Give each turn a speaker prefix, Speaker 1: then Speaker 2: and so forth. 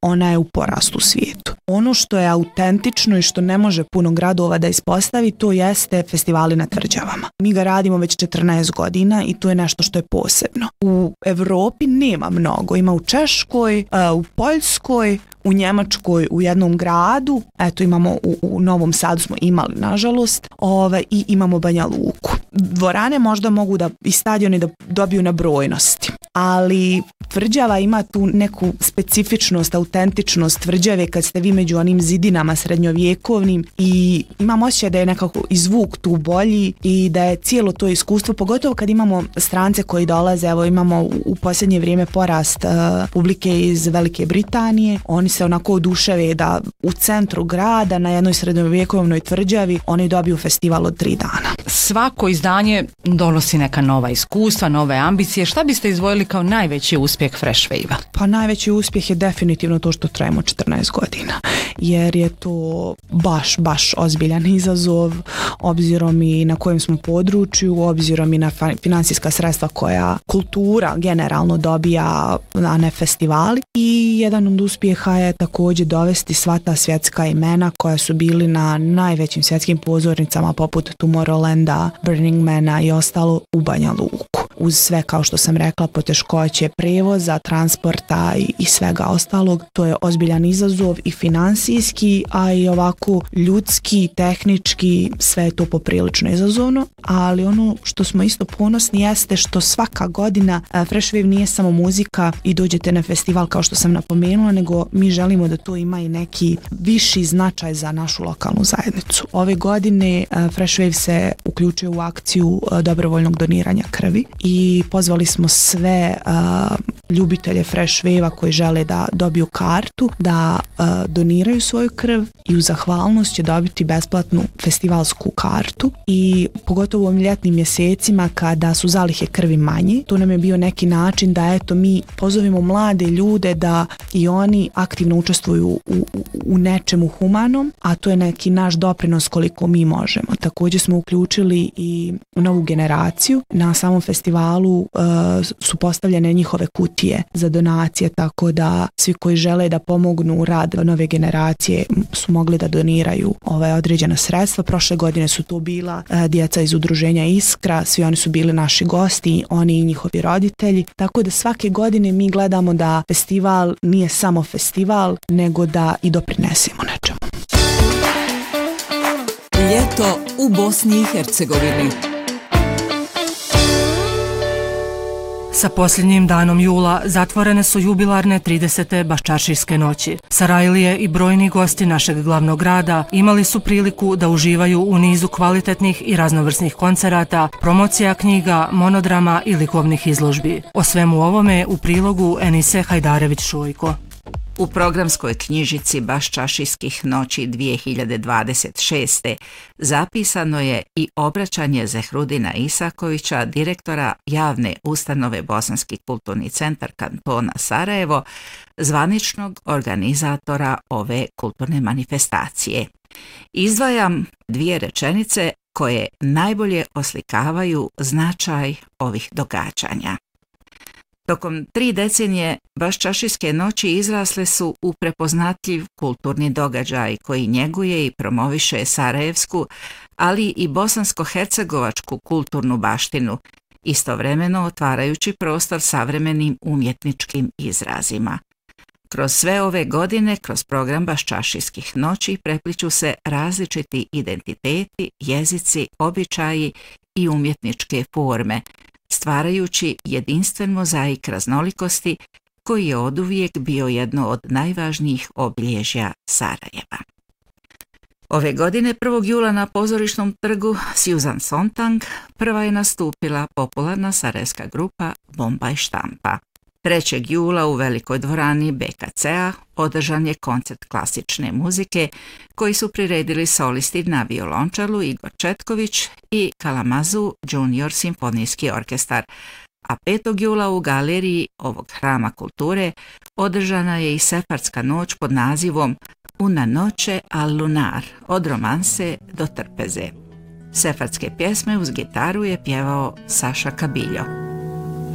Speaker 1: ona je u porastu u svijetu. Ono što je autentično i što ne može puno gradova da ispostavi, to jeste festivali na tvrđavama. Mi ga radimo već 14 godina i to je nešto što je posebno. U Evropi nema mnogo. Ima u Češkoj, u Poljskoj, u Njemačkoj, u jednom gradu, eto imamo u Novom Sadu smo imali nažalost, i imamo Banja Luku. Dvorane možda mogu da i stadioni da dobiju na brojnosti, ali tvrđava ima tu neku specifičnost, autentičnost tvrđave kad ste vi među onim zidinama srednjovjekovnim i imam osjećaj da je nekako i zvuk tu bolji i da je cijelo to iskustvo, pogotovo kad imamo strance koji dolaze, evo imamo u posljednje vrijeme porast publike iz Velike Britanije, oni se onako oduševe da u centru grada na jednoj srednjovjekovnoj tvrđavi oni dobiju festival od 3 dana.
Speaker 2: Svako izdanje donosi neka nova iskustva, nove ambicije. Šta biste izdvojili kao najveći uspjeh Fresh Wave-a?
Speaker 1: Pa najveći uspjeh je definitivno to što trajimo 14 godina, jer je to baš ozbiljan izazov, obzirom i na kojem smo području, obzirom i na financijska sredstva koja kultura generalno dobija, a ne festivali. I jedan od uspjeha je također dovesti sva ta svjetska imena koja su bili na najvećim svjetskim pozornicama poput Tomorrowlanda, Burning Mana i ostalo u Banja Luku. Uz sve, kao što sam rekla, poteškoće prevoza, transporta i svega ostalog, to je ozbiljan izazov i finansijski, a i ovako ljudski, tehnički, sve je to poprilično izazovno, ali ono što smo isto ponosni jeste što svaka godina Fresh Wave nije samo muzika i dođete na festival kao što sam napomenula, nego mi želimo da to ima i neki viši značaj za našu lokalnu zajednicu. Ove godine Fresh Wave se uključuje u akciju dobrovoljnog doniranja krvi i pozvali smo sve ljubitelje Fresh Wave-a koji žele da dobiju kartu, da doniraju svoju krv i u zahvalnost će dobiti besplatnu festivalsku kartu i pogotovo u ovim ljetnim mjesecima kada su zalihe krvi manje, to nam je bio neki način da eto mi pozovemo mlade ljude da i oni aktivno učestvuju u nečemu humanom, a to je neki naš doprinos koliko mi možemo. Također smo uključili i novu generaciju. Na samom festivalu su postavljene njihove kutije za donacije, tako da svi koji žele da pomognu u rad nove generacije su mogli da doniraju određena sredstva. Prošle godine su to bila djeca iz udruženja Iskra, svi oni su bili naši gosti, oni i njihovi roditelji, tako da svake godine mi gledamo da festival nije samo festival, nego da i doprinesemo nečemu.
Speaker 3: Ljeto u Bosni i Hercegovini.
Speaker 4: Sa posljednjim danom jula zatvorene su jubilarne 30. Baščaršijske noći. Sarajlije i brojni gosti našeg glavnog grada imali su priliku da uživaju u nizu kvalitetnih i raznovrsnih koncerata, promocija knjiga, monodrama i likovnih izložbi. O svemu ovome u prilogu Enise Hajdarević-Šojko.
Speaker 5: U programskoj knjižici Baščaršijskih noći 2026. zapisano je i obraćanje Zehrudina Isakovića, direktora javne ustanove Bosanski kulturni centar kantona Sarajevo, zvaničnog organizatora ove kulturne manifestacije. Izdvajam 2 rečenice koje najbolje oslikavaju značaj ovih događanja. Tokom 3 decenije Baščaršijske noći izrasle su u prepoznatljiv kulturni događaj koji njeguje i promoviše sarajevsku, ali i bosansko-hercegovačku kulturnu baštinu, istovremeno otvarajući prostor savremenim umjetničkim izrazima. Kroz sve ove godine, kroz program Baščaršijskih noći prepliću se različiti identiteti, jezici, običaji i umjetničke forme, stvarajući jedinstven mozaik raznolikosti koji je oduvijek bio jedno od najvažnijih obilježja Sarajeva. Ove godine 1. jula na pozorišnom trgu Susan Sontag prva je nastupila popularna sarajevska grupa Bomba i štampa. 3. jula u velikoj dvorani BKC-a održan je koncert klasične muzike koji su priredili solisti na violončelu Igor Četković i Kalamazu Junior simfonijski orkestar, a 5. jula u galeriji ovog hrama kulture održana je i sefardska noć pod nazivom Una noche al lunar, od romanse do trpeze. Sefardske pjesme uz gitaru je pjevao Saša Kabiljo.